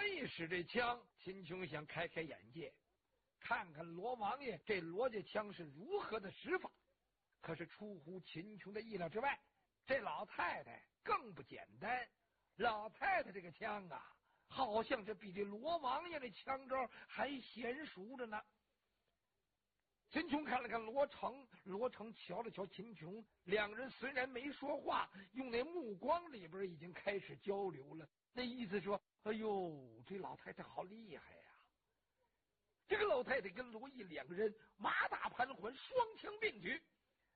罗毅使这枪，秦琼想开开眼界，看看罗王爷这罗家枪是如何的使法。可是出乎秦琼的意料之外，这老太太更不简单。老太太这个枪啊，好像是比这罗王爷这枪招还娴熟着呢。秦琼看了看罗成，罗成瞧了瞧秦琼，两人虽然没说话，用那目光里边已经开始交流了。那意思说，哎呦，这老太太好厉害呀！这个老太太跟罗毅两个人马打盘桓，双枪并举，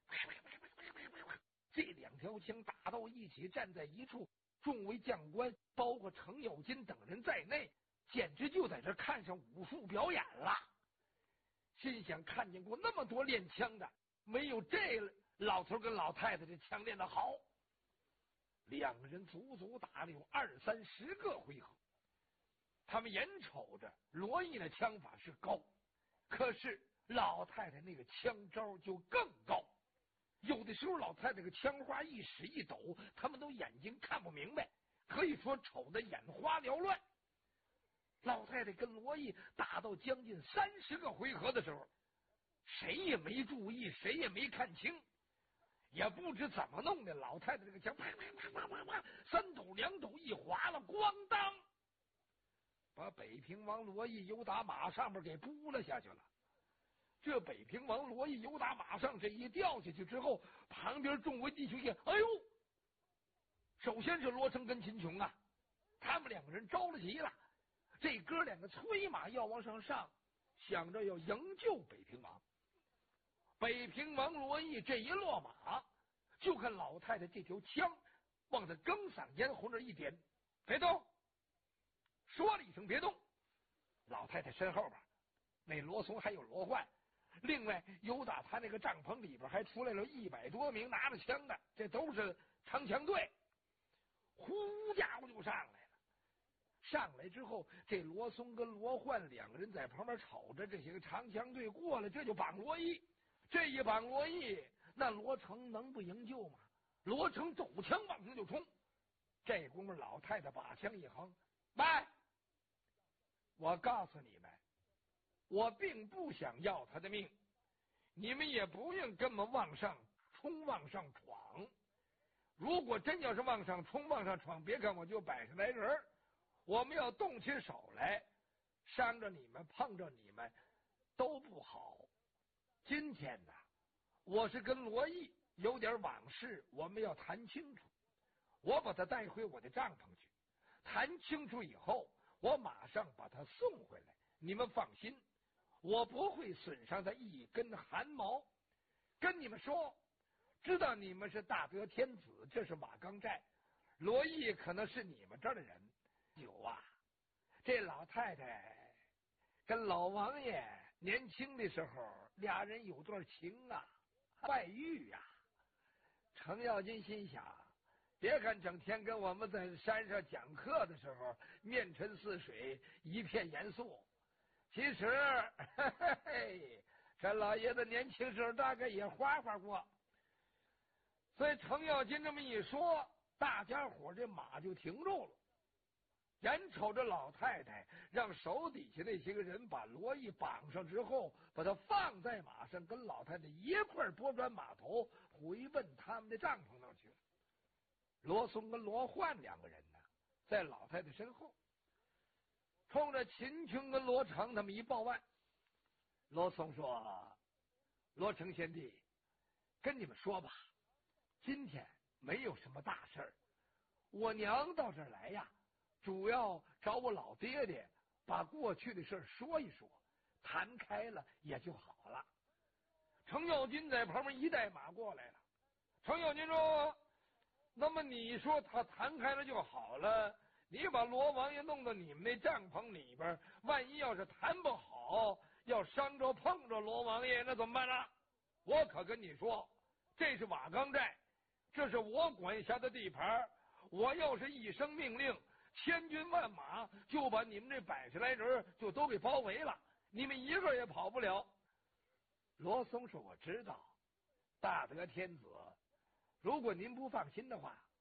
这两条枪打到一起，站在一处，众位将官，包括程咬金等人在内，简直就在这看上武术表演了。心想，看见过那么多练枪的，没有这老头跟老太太这枪练得好。两个人足足打了有20-30个回合，他们眼瞅着罗毅的枪法是高，可是老太太那个枪招就更高。有的时候老太太这个枪花一使一抖，他们都眼睛看不明白，可以说瞅得眼花缭乱。老太太跟罗毅打到将近30个回合的时候，谁也没注意，谁也没看清，也不知怎么弄的，老太太这个枪啪啪啪啪啪啪，3抖2抖一划了，咣当，把北平王罗毅由打马上面给扑了下去了。这北平王罗毅由打马上这一掉下去之后，旁边众位弟兄也哎呦，首先是罗成跟秦琼啊，他们两个人着了急了。这哥两个催马要往上上，想着要营救北平王。北平王罗毅这一落马，就看老太太这条枪往他更嗓咽喉那一点，别动，说了一声别动。老太太身后边那罗松还有罗焕，另外有打他那个帐篷里边还出来了100多名拿着枪的，这都是长枪队，呼家伙就上来了。上来之后，这罗松跟罗焕两个人在旁边瞅着，这些个长枪队过来，这就绑罗毅。这一绑罗毅，那罗成能不营救吗？罗成抖枪往上就冲。这功夫老太太把枪一横，喂，我告诉你们，我并不想要他的命，你们也不用跟我往上冲往上闯。如果真要是往上冲往上闯，别看我就100来人，我们要动起手来，伤着你们碰着你们都不好。今天呢，我是跟罗毅有点往事，我们要谈清楚。我把他带回我的帐篷去，谈清楚以后，我马上把他送回来。你们放心，我不会损伤他一根汗毛。跟你们说，知道你们是大德天子，这是瓦岗寨，罗毅可能是你们这儿的人。有啊，这老太太跟老王爷年轻的时候，俩人有段情啊，外遇啊。程咬金心想，别看整天跟我们在山上讲课的时候面沉似水，一片严肃，其实嘿嘿，这老爷子年轻时候大概也花花过。所以程咬金这么一说，大家伙这马就停住了。眼瞅着老太太让手底下那些个人把罗毅绑上之后，把他放在马上，跟老太太一块拨转马头回奔他们的帐篷那去了。罗松跟罗焕两个人呢，在老太太身后，冲着秦琼跟罗成他们一报案。罗松说：“罗成贤弟，跟你们说吧，今天没有什么大事儿，我娘到这儿来呀，主要找我老爹爹把过去的事说一说，谈开了也就好了。”程咬金在旁边一带马过来了。程咬金说：“那么你说他谈开了就好了，你把罗王爷弄到你们那帐篷里边，万一要是谈不好，要伤着碰着罗王爷，那怎么办呢？我可跟你说，这是瓦岗寨，这是我管辖的地盘，我要是一声命令，千军万马就把你们这100来人就都给包围了，你们一个也跑不了。”罗松说：“我知道，大德天子，如果您不放心的话，